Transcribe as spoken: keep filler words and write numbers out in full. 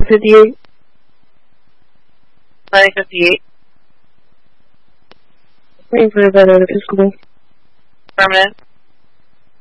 fifty-eight. nine fifty-eight. Waiting for a better Episcopal. Permanent.